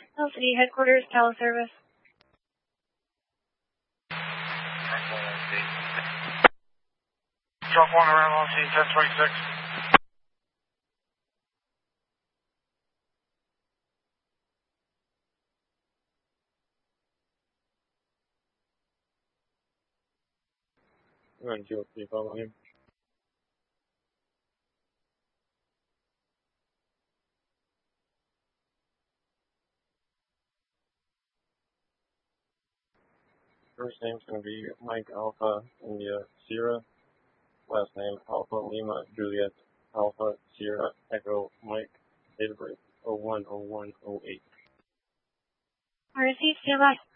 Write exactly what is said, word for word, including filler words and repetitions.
Hill City Headquarters, Teleservice. Drop one around on scene ten twenty-six. Go ahead and G O P, follow him. First name's going to be Mike Alpha India Sierra. Last name Alpha Lima Juliet Alpha Sierra Echo Mike. Date of birth oh one oh one oh eight. Received, stand by.